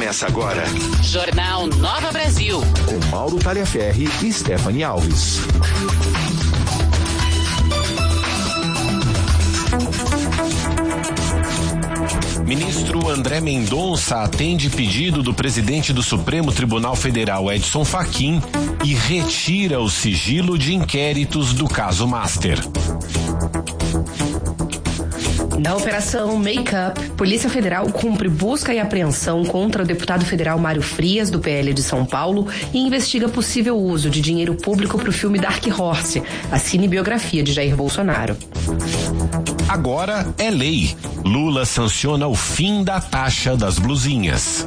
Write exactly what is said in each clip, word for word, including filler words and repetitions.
Começa agora. Jornal Nova Brasil. Com Mauro Taliaferri e Stephanie Alves. Ministro André Mendonça atende pedido do presidente do Supremo Tribunal Federal, Edson Fachin, e retira o sigilo de inquéritos do caso Master. Na Operação Make Up, Polícia Federal cumpre busca e apreensão contra o deputado federal Mário Frias, do P L de São Paulo, e investiga possível uso de dinheiro público para o filme Dark Horse, a cinebiografia de Jair Bolsonaro. Agora é lei. Lula sanciona o fim da taxa das blusinhas.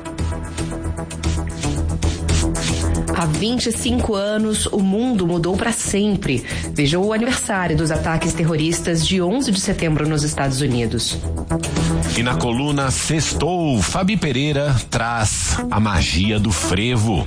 Há vinte e cinco anos, o mundo mudou para sempre. Veja o aniversário dos ataques terroristas de onze de setembro nos Estados Unidos. E na coluna Sextou, Fabi Pereira traz a magia do frevo.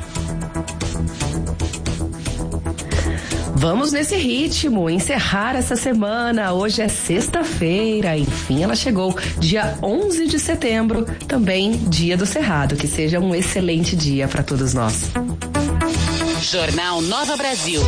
Vamos nesse ritmo, encerrar essa semana. Hoje é sexta-feira, enfim ela chegou. Dia onze de setembro, também dia do Cerrado. Que seja um excelente dia para todos nós. Jornal Nova Brasil.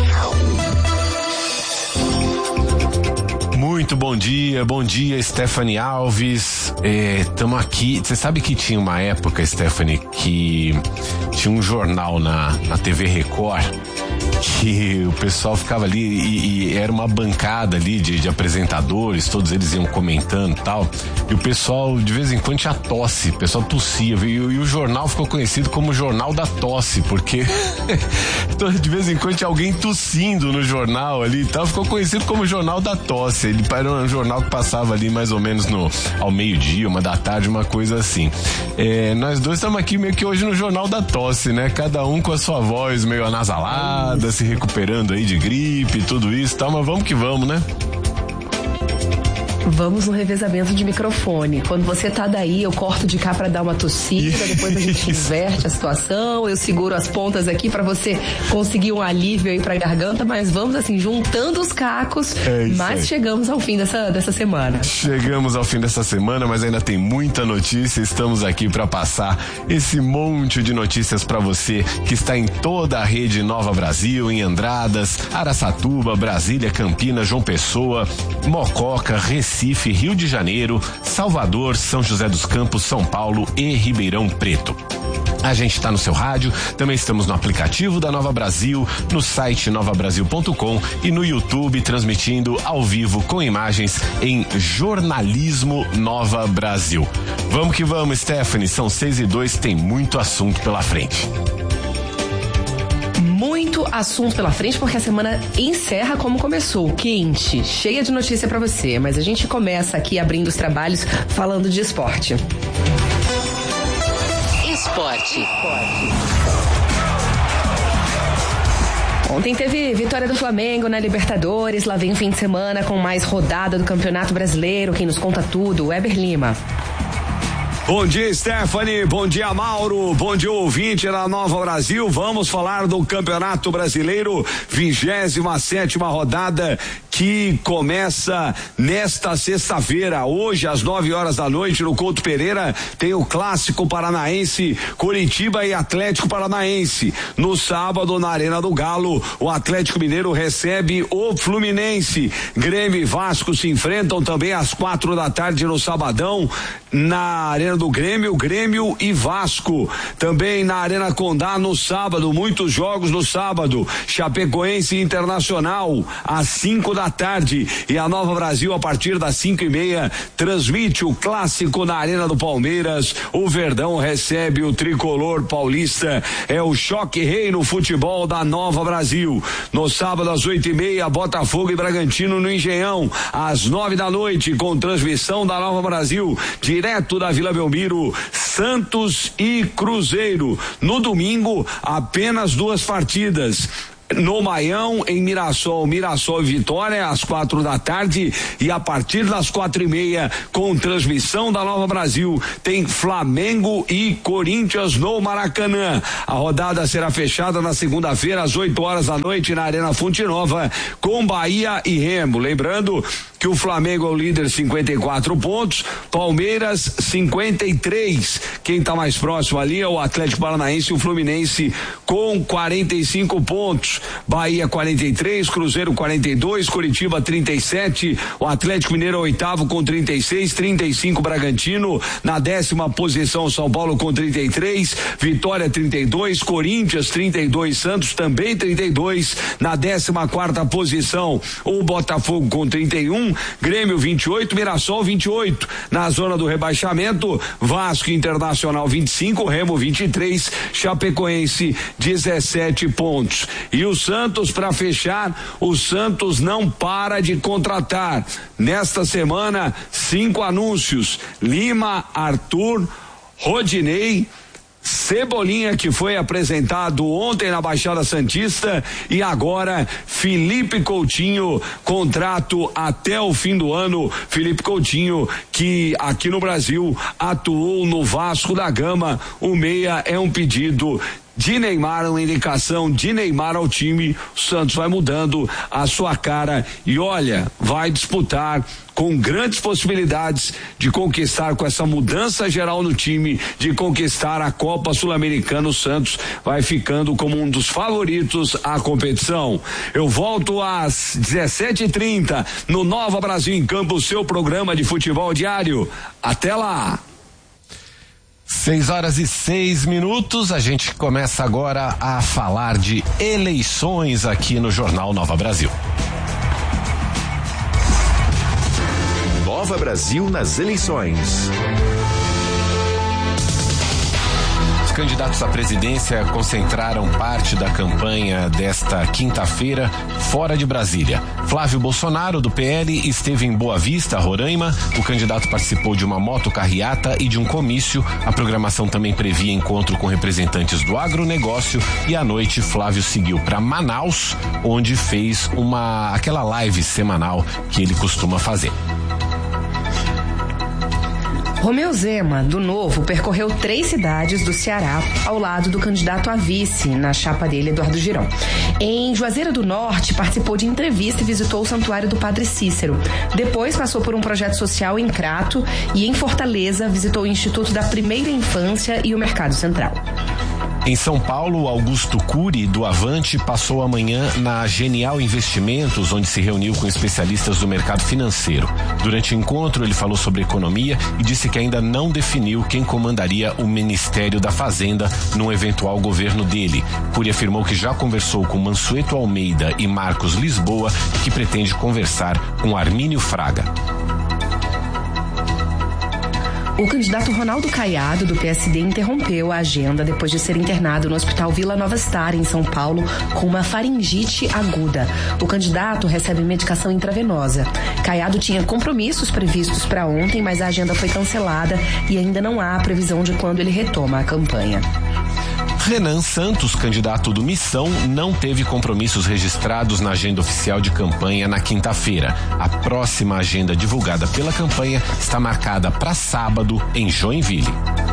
Muito bom dia, bom dia, Stephanie Alves. Estamos é, aqui. Você sabe que tinha uma época, Stephanie, que tinha um jornal na, na T V Record que o pessoal ficava ali e, e era uma bancada ali de, de apresentadores, todos eles iam comentando e tal, e o pessoal de vez em quando tinha tosse, o pessoal tossia, e, e o jornal ficou conhecido como Jornal da Tosse, porque de vez em quando tinha alguém tossindo no jornal ali e tal, ficou conhecido como Jornal da Tosse. Ele era um jornal que passava ali mais ou menos no, ao meio-dia, uma da tarde, uma coisa assim. É, nós dois estamos aqui meio que hoje no Jornal da Tosse, né? Cada um com a sua voz meio anasalada, se recuperando aí de gripe e tudo isso e tal, mas vamos que vamos, né? Vamos no revezamento de microfone. Quando você tá daí, eu corto de cá pra dar uma tossida, depois a gente inverte a situação, eu seguro as pontas aqui pra você conseguir um alívio aí pra garganta, mas vamos assim, juntando os cacos, é mas aí. Chegamos ao fim dessa, dessa semana. Chegamos ao fim dessa semana, mas ainda tem muita notícia, estamos aqui pra passar esse monte de notícias pra você que está em toda a rede Nova Brasil, em Andradas, Araçatuba, Brasília, Campinas, João Pessoa, Mococa, Recife, Recife, Rio de Janeiro, Salvador, São José dos Campos, São Paulo e Ribeirão Preto. A gente está no seu rádio, também estamos no aplicativo da Nova Brasil, no site nova brasil ponto com e no YouTube, transmitindo ao vivo com imagens em Jornalismo Nova Brasil. Vamos que vamos, Stephanie, são seis e dois, tem muito assunto pela frente. Muito assunto pela frente, porque a semana encerra como começou, quente, cheia de notícia pra você, mas a gente começa aqui abrindo os trabalhos falando de esporte. Esporte. Ontem teve vitória do Flamengo na Libertadores, lá vem o fim de semana com mais rodada do Campeonato Brasileiro. Quem nos conta tudo, Weber Lima. Bom dia, Stephanie, bom dia, Mauro, bom dia, ouvinte da Nova Brasil. Vamos falar do Campeonato Brasileiro, vigésima sétima rodada, que começa nesta sexta-feira. Hoje, às nove horas da noite, no Couto Pereira, tem o Clássico Paranaense, Coritiba e Atlético Paranaense. No sábado, na Arena do Galo, o Atlético Mineiro recebe o Fluminense. Grêmio e Vasco se enfrentam também às quatro da tarde no sabadão, na Arena do Grêmio, Grêmio e Vasco. Também na Arena Condá no sábado, muitos jogos no sábado. Chapecoense e Internacional às cinco da tarde, e a Nova Brasil a partir das cinco e meia transmite o Clássico na Arena do Palmeiras. O Verdão recebe o Tricolor Paulista. É o choque rei no futebol da Nova Brasil. No sábado às oito e meia, Botafogo e Bragantino no Engenhão. Às nove da noite, com transmissão da Nova Brasil, direto da Vila Belmiro, Santos e Cruzeiro. No domingo, apenas duas partidas. no Maião, em Mirassol, Mirassol e Vitória, às quatro da tarde, e a partir das quatro e meia, com transmissão da Nova Brasil, tem Flamengo e Corinthians no Maracanã. A rodada será fechada na segunda-feira, às oito horas da noite, na Arena Fonte Nova, com Bahia e Remo. Lembrando que o Flamengo é o líder, cinquenta e quatro pontos, Palmeiras cinquenta e três. Quem está mais próximo ali é o Atlético Paranaense e o Fluminense com quarenta e cinco pontos. Bahia quarenta e três, Cruzeiro quarenta e dois, Curitiba trinta e sete, o Atlético Mineiro oitavo com trinta e seis, trinta e cinco Bragantino, na décima posição São Paulo com trinta e três, Vitória trinta e dois, Corinthians trinta e dois, Santos também trinta e dois, na décima quarta posição o Botafogo com trinta e um, Grêmio vinte e oito, Mirassol vinte e oito, na zona do rebaixamento Vasco Internacional vinte e cinco, Remo vinte e três, Chapecoense dezessete pontos. E o Santos, para fechar, o Santos não para de contratar. Nesta semana, cinco anúncios: Lima, Arthur, Rodinei, Cebolinha, que foi apresentado ontem na Baixada Santista, e agora Felipe Coutinho, contrato até o fim do ano. Felipe Coutinho, que aqui no Brasil atuou no Vasco da Gama. O meia é um pedido de Neymar, uma indicação de Neymar ao time. O Santos vai mudando a sua cara e olha, vai disputar com grandes possibilidades de conquistar, com essa mudança geral no time, de conquistar a Copa Sul-Americana. O Santos vai ficando como um dos favoritos à competição. Eu volto às dezessete e trinta no Nova Brasil em Campo, o seu programa de futebol diário. Até lá! Seis horas e seis minutos, a gente começa agora a falar de eleições aqui no Jornal Nova Brasil. Nova Brasil nas eleições. Os candidatos à presidência concentraram parte da campanha desta quinta-feira fora de Brasília. Flávio Bolsonaro, do P L, esteve em Boa Vista, Roraima. O candidato participou de uma motocarreata e de um comício. A programação também previa encontro com representantes do agronegócio, e à noite Flávio seguiu para Manaus, onde fez uma aquela live semanal que ele costuma fazer. Romeu Zema, do Novo, percorreu três cidades do Ceará ao lado do candidato a vice na chapa dele, Eduardo Girão. Em Juazeiro do Norte, participou de entrevista e visitou o Santuário do Padre Cícero. Depois passou por um projeto social em Crato e em Fortaleza visitou o Instituto da Primeira Infância e o Mercado Central. Em São Paulo, Augusto Cury, do Avante, passou a manhã na Genial Investimentos, onde se reuniu com especialistas do mercado financeiro. Durante o encontro, ele falou sobre economia e disse que ainda não definiu quem comandaria o Ministério da Fazenda num eventual governo dele. Cury afirmou que já conversou com Mansueto Almeida e Marcos Lisboa e que pretende conversar com Armínio Fraga. O candidato Ronaldo Caiado, do P S D, interrompeu a agenda depois de ser internado no Hospital Vila Nova Star, em São Paulo, com uma faringite aguda. O candidato recebe medicação intravenosa. Caiado tinha compromissos previstos para ontem, mas a agenda foi cancelada e ainda não há previsão de quando ele retoma a campanha. Renan Santos, candidato do Missão, não teve compromissos registrados na agenda oficial de campanha na quinta-feira. A próxima agenda divulgada pela campanha está marcada para sábado em Joinville.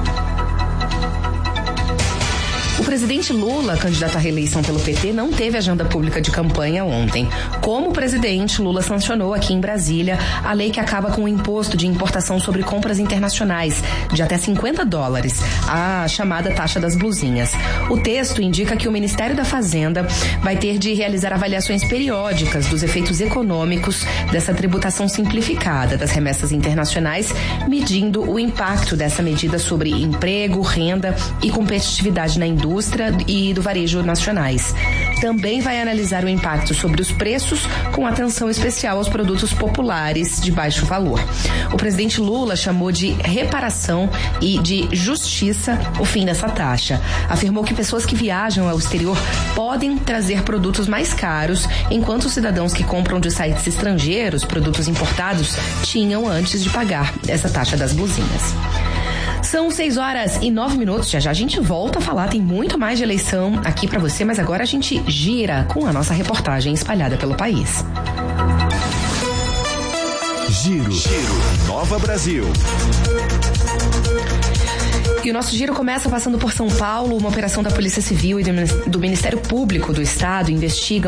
O presidente Lula, candidato à reeleição pelo P T, não teve agenda pública de campanha ontem. Como presidente, Lula sancionou aqui em Brasília a lei que acaba com o imposto de importação sobre compras internacionais de até cinquenta dólares, a chamada taxa das blusinhas. O texto indica que o Ministério da Fazenda vai ter de realizar avaliações periódicas dos efeitos econômicos dessa tributação simplificada das remessas internacionais, medindo o impacto dessa medida sobre emprego, renda e competitividade na indústria indústria e do varejo nacionais. Também vai analisar o impacto sobre os preços, com atenção especial aos produtos populares de baixo valor. O presidente Lula chamou de reparação e de justiça o fim dessa taxa. Afirmou que pessoas que viajam ao exterior podem trazer produtos mais caros, enquanto os cidadãos que compram de sites estrangeiros produtos importados tinham antes de pagar essa taxa das blusinhas. São seis horas e nove minutos. Já já a gente volta a falar. Tem muito mais de eleição aqui pra você, mas agora a gente gira com a nossa reportagem espalhada pelo país. Giro. Giro. Nova Brasil. E o nosso giro começa passando por São Paulo. Uma operação da Polícia Civil e do Ministério Público do Estado investiga